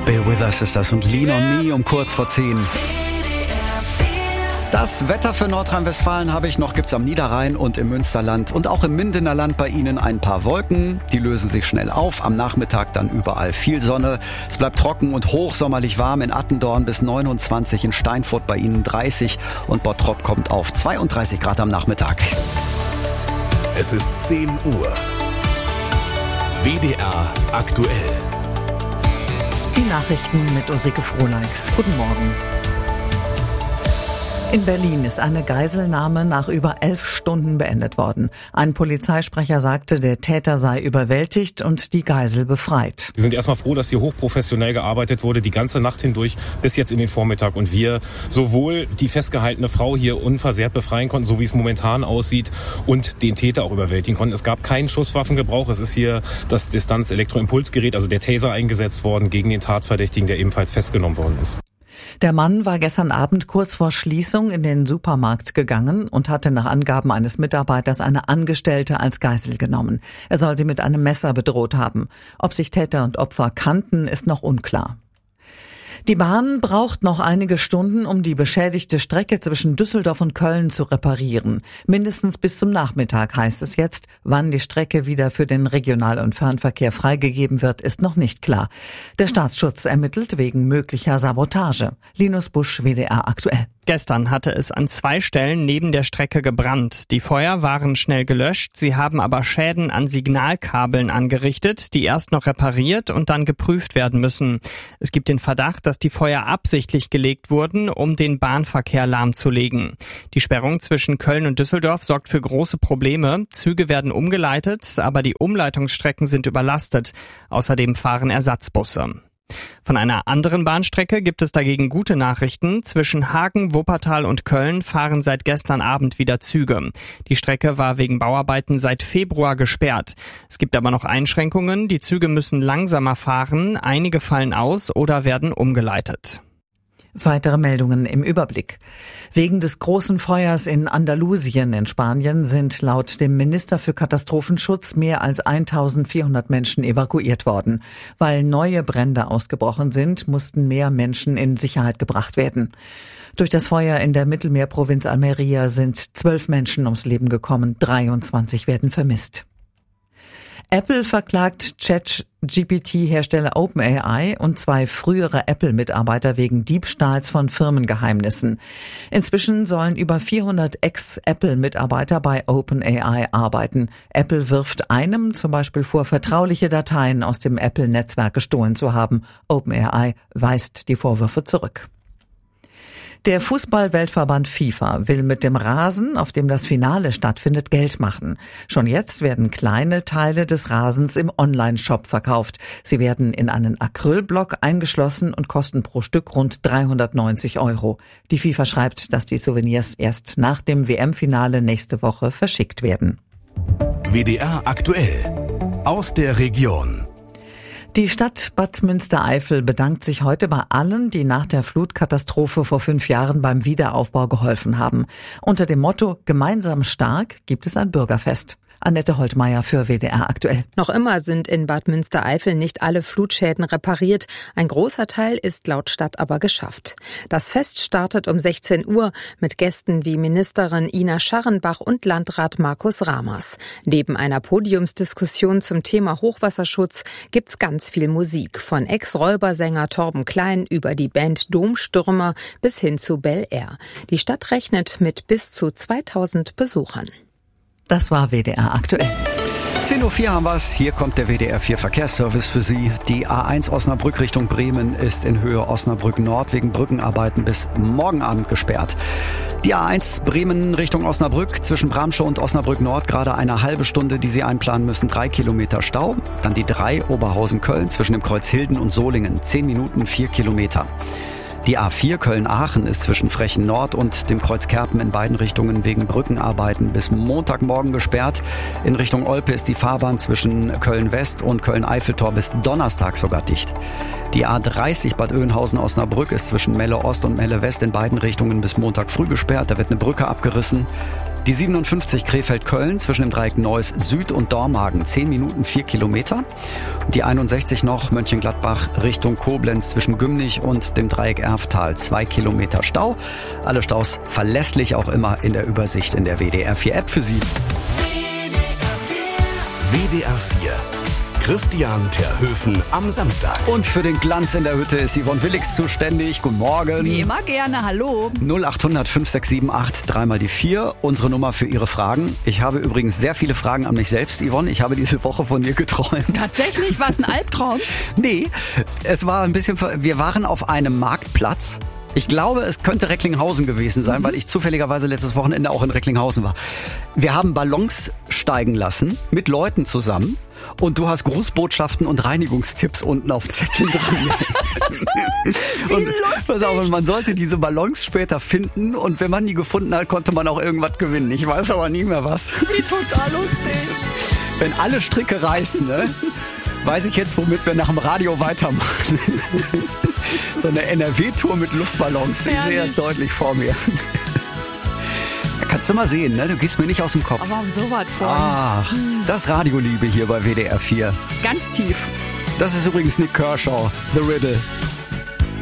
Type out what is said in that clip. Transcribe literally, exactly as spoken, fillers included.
Bill Withers ist das und Lean on Me um kurz vor zehn. Das Wetter für Nordrhein-Westfalen habe ich noch, gibt's am Niederrhein und im Münsterland und auch im Mindener Land bei Ihnen ein paar Wolken. Die lösen sich schnell auf. Am Nachmittag dann überall viel Sonne. Es bleibt trocken und hochsommerlich warm in Attendorn bis neunundzwanzig, in Steinfurt bei Ihnen dreißig und Bottrop kommt auf zweiunddreißig Grad am Nachmittag. Es ist zehn Uhr. W D R aktuell. Die Nachrichten mit Ulrike Frohneichs. Guten Morgen. In Berlin ist eine Geiselnahme nach über elf Stunden beendet worden. Ein Polizeisprecher sagte, der Täter sei überwältigt und die Geisel befreit. Wir sind erstmal froh, dass hier hochprofessionell gearbeitet wurde, die ganze Nacht hindurch bis jetzt in den Vormittag. Und wir sowohl die festgehaltene Frau hier unversehrt befreien konnten, so wie es momentan aussieht, und den Täter auch überwältigen konnten. Es gab keinen Schusswaffengebrauch. Es ist hier das Distanz-Elektroimpulsgerät, also der Taser, eingesetzt worden gegen den Tatverdächtigen, der ebenfalls festgenommen worden ist. Der Mann war gestern Abend kurz vor Schließung in den Supermarkt gegangen und hatte nach Angaben eines Mitarbeiters eine Angestellte als Geisel genommen. Er soll sie mit einem Messer bedroht haben. Ob sich Täter und Opfer kannten, ist noch unklar. Die Bahn braucht noch einige Stunden, um die beschädigte Strecke zwischen Düsseldorf und Köln zu reparieren. Mindestens bis zum Nachmittag heißt es jetzt. Wann die Strecke wieder für den Regional- und Fernverkehr freigegeben wird, ist noch nicht klar. Der Staatsschutz ermittelt wegen möglicher Sabotage. Linus Busch, W D R aktuell. Gestern hatte es an zwei Stellen neben der Strecke gebrannt. Die Feuer waren schnell gelöscht, sie haben aber Schäden an Signalkabeln angerichtet, die erst noch repariert und dann geprüft werden müssen. Es gibt den Verdacht, dass die Feuer absichtlich gelegt wurden, um den Bahnverkehr lahmzulegen. Die Sperrung zwischen Köln und Düsseldorf sorgt für große Probleme. Züge werden umgeleitet, aber die Umleitungsstrecken sind überlastet. Außerdem fahren Ersatzbusse. Von einer anderen Bahnstrecke gibt es dagegen gute Nachrichten. Zwischen Hagen, Wuppertal und Köln fahren seit gestern Abend wieder Züge. Die Strecke war wegen Bauarbeiten seit Februar gesperrt. Es gibt aber noch Einschränkungen. Die Züge müssen langsamer fahren, einige fallen aus oder werden umgeleitet. Weitere Meldungen im Überblick. Wegen des großen Feuers in Andalusien in Spanien sind laut dem Minister für Katastrophenschutz mehr als eintausendvierhundert Menschen evakuiert worden. Weil neue Brände ausgebrochen sind, mussten mehr Menschen in Sicherheit gebracht werden. Durch das Feuer in der Mittelmeerprovinz Almeria sind zwölf Menschen ums Leben gekommen, dreiundzwanzig werden vermisst. Apple verklagt ChatGPT-Hersteller OpenAI und zwei frühere Apple-Mitarbeiter wegen Diebstahls von Firmengeheimnissen. Inzwischen sollen über vierhundert Ex-Apple-Mitarbeiter bei OpenAI arbeiten. Apple wirft einem zum Beispiel vor, vertrauliche Dateien aus dem Apple-Netzwerk gestohlen zu haben. OpenAI weist die Vorwürfe zurück. Der Fußball-Weltverband FIFA will mit dem Rasen, auf dem das Finale stattfindet, Geld machen. Schon jetzt werden kleine Teile des Rasens im Online-Shop verkauft. Sie werden in einen Acrylblock eingeschlossen und kosten pro Stück rund dreihundertneunzig Euro. Die FIFA schreibt, dass die Souvenirs erst nach dem W M-Finale nächste Woche verschickt werden. W D R aktuell aus der Region. Die Stadt Bad Münstereifel bedankt sich heute bei allen, die nach der Flutkatastrophe vor fünf Jahren beim Wiederaufbau geholfen haben. Unter dem Motto Gemeinsam stark gibt es ein Bürgerfest. Annette Holtmeier für W D R aktuell. Noch immer sind in Bad Münstereifel nicht alle Flutschäden repariert. Ein großer Teil ist laut Stadt aber geschafft. Das Fest startet um sechzehn Uhr mit Gästen wie Ministerin Ina Scharrenbach und Landrat Markus Ramers. Neben einer Podiumsdiskussion zum Thema Hochwasserschutz gibt's ganz viel Musik. Von Ex-Räubersänger Torben Klein über die Band Domstürmer bis hin zu Bel Air. Die Stadt rechnet mit bis zu zweitausend Besuchern. Das war W D R aktuell. zehn Uhr vier haben wir's. Hier kommt der W D R vier Verkehrsservice für Sie. Die A eins Osnabrück Richtung Bremen ist in Höhe Osnabrück Nord wegen Brückenarbeiten bis morgen Abend gesperrt. Die A eins Bremen Richtung Osnabrück zwischen Bramsche und Osnabrück Nord gerade eine halbe Stunde, die Sie einplanen müssen. Drei Kilometer Stau. Dann die drei Oberhausen-Köln zwischen dem Kreuz Hilden und Solingen. Zehn Minuten, vier Kilometer. Die A vier Köln-Aachen ist zwischen Frechen Nord und dem Kreuz Kerpen in beiden Richtungen wegen Brückenarbeiten bis Montagmorgen gesperrt. In Richtung Olpe ist die Fahrbahn zwischen Köln-West und Köln-Eiffeltor bis Donnerstag sogar dicht. Die A dreißig Bad Oeynhausen-Osnabrück ist zwischen Melle Ost und Melle West in beiden Richtungen bis Montag früh gesperrt. Da wird eine Brücke abgerissen. Die siebenundfünfzig Krefeld-Köln zwischen dem Dreieck Neuss Süd und Dormagen, zehn Minuten, vier Kilometer. Die einundsechzig noch Mönchengladbach Richtung Koblenz zwischen Gümnich und dem Dreieck Erftal, zwei Kilometer Stau. Alle Staus verlässlich auch immer in der Übersicht in der W D R vier App für Sie. W D R vier. Christian Terhöfen am Samstag. Und für den Glanz in der Hütte ist Yvonne Willix zuständig. Guten Morgen. Wie immer gerne, hallo. null acht hundert fünf sechs sieben acht, dreimal die vier, unsere Nummer für Ihre Fragen. Ich habe übrigens sehr viele Fragen an mich selbst, Yvonne. Ich habe diese Woche von dir geträumt. Tatsächlich? War es ein Albtraum? Nee, es war ein bisschen, wir waren auf einem Marktplatz. Ich glaube, es könnte Recklinghausen gewesen sein, mhm. weil ich zufälligerweise letztes Wochenende auch in Recklinghausen war. Wir haben Ballons steigen lassen, mit Leuten zusammen. Und du hast Grußbotschaften und Reinigungstipps unten auf Zetteln dran. Wie und, lustig. Pass auf, und man sollte diese Ballons später finden. Und wenn man die gefunden hat, konnte man auch irgendwas gewinnen. Ich weiß aber nie mehr was. Wie total lustig. Wenn alle Stricke reißen, ne? Weiß ich jetzt, womit wir nach dem Radio weitermachen. So eine N R W-Tour mit Luftballons. Ich sehe das deutlich vor mir. Ja, kannst du mal sehen, ne? Du gehst mir nicht aus dem Kopf. Aber so was von. Ach, das Radioliebe hier bei W D R vier. Ganz tief. Das ist übrigens Nick Kershaw, The Riddle.